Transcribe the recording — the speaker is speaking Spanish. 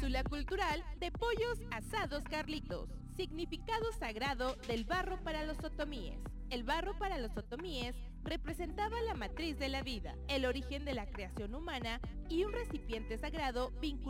Cápsula cultural de Pollos Asados Carlitos. Significado sagrado del barro para los otomíes. El barro para los otomíes representaba la matriz de la vida, el origen de la creación humana y un recipiente sagrado vinculado